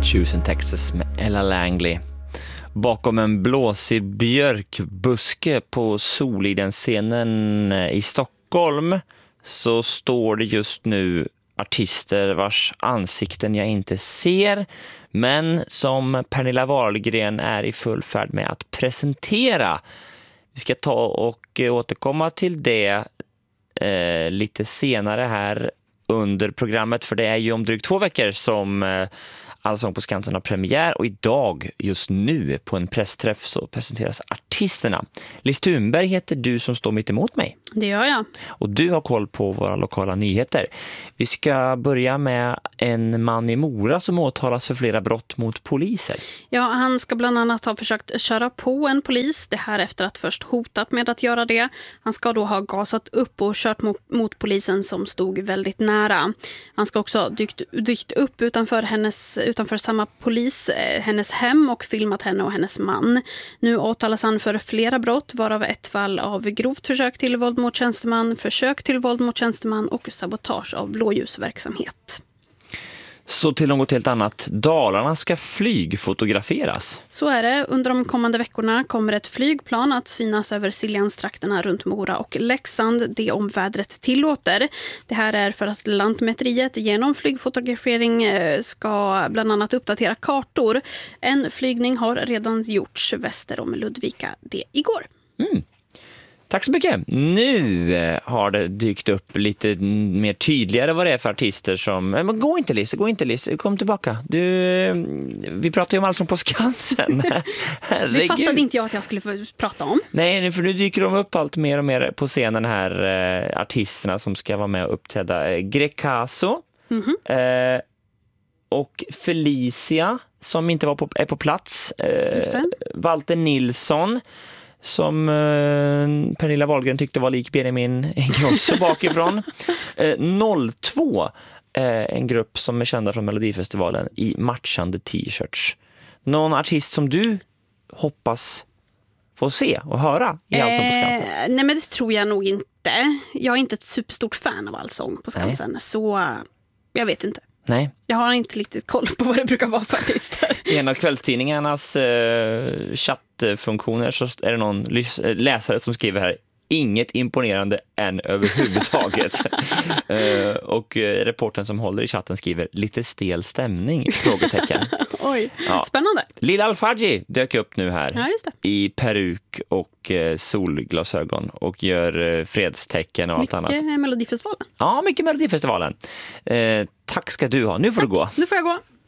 Houston, Texas med Ella Langley. Bakom en blåsig björkbuske på Soliden-scenen i Stockholm så står det just nu artister vars ansikten jag inte ser, men som Pernilla Wahlgren är i full färd med att presentera. Vi ska ta och återkomma till det lite senare här under programmet, för det är ju om drygt 2 veckor som Allsång på Skansen har premiär, och idag, just nu, på en pressträff så presenteras artisterna. Liz Thunberg heter du som står mitt emot mig. Det gör jag. Och du har koll på våra lokala nyheter. Vi ska börja med en man i Mora som åtalas för flera brott mot poliser. Ja, han ska bland annat ha försökt köra på en polis. Det här efter att först hotat med att göra det. Han ska då ha gasat upp och kört mot polisen som stod väldigt nära. Han ska också ha dykt upp utanför samma polis, hennes hem, och filmat henne och hennes man. Nu åtalas han för flera brott, varav ett fall av grovt försök till våld mot tjänsteman, försök till våld mot tjänsteman och sabotage av blåljusverksamhet. Så till något helt annat. Dalarna ska flygfotograferas. Så är det. Under de kommande veckorna kommer ett flygplan att synas över Siljanstrakterna runt Mora och Leksand, det om vädret tillåter. Det här är för att Lantmäteriet genom flygfotografering ska bland annat uppdatera kartor. En flygning har redan gjorts väster om Ludvika det igår. Tack så mycket. Nu har det dykt upp lite mer tydligare vad det är för artister som... Men gå inte Liz, kom tillbaka. Vi pratar ju om Allsång på Skansen. Det fattade inte jag att jag skulle få prata om. Nej, för nu dyker de upp allt mer och mer på scenen här, artisterna som ska vara med och uppträda. Grecaso och Felicia som inte är på plats. Walter Nilsson som Pernilla Wahlgren tyckte var lik Benjamin Ingrosso bakifrån. 02, en grupp som är kända från Melodifestivalen i matchande t-shirts. Någon artist som du hoppas få se och höra i Allsång på Skansen? Nej, men det tror jag nog inte. Jag är inte ett superstort fan av Allsång på Skansen, så jag vet inte. Nej. Jag har inte riktigt koll på vad det brukar vara för artister. I en av kvällstidningarnas chattfunktioner så är det någon läsare som skriver här: inget imponerande än överhuvudtaget. Och reportern som håller i chatten skriver lite stel stämning, frågetecken. Oj, ja. Spännande. Lil Alfadji dök upp nu här, ja, just det, i peruk och solglasögon och gör fredstecken och allt annat. Mycket Melodifestivalen. Ja, mycket Melodifestivalen. Tack ska du ha. Nu får du gå. Nu får jag gå.